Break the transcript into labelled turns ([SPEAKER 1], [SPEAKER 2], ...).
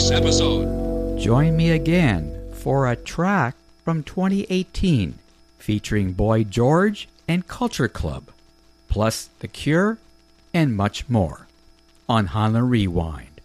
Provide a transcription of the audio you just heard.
[SPEAKER 1] this episode.
[SPEAKER 2] Join me again for a track from 2018 featuring Boy George and Culture Club, plus The Cure and much more on Hanla Rewind.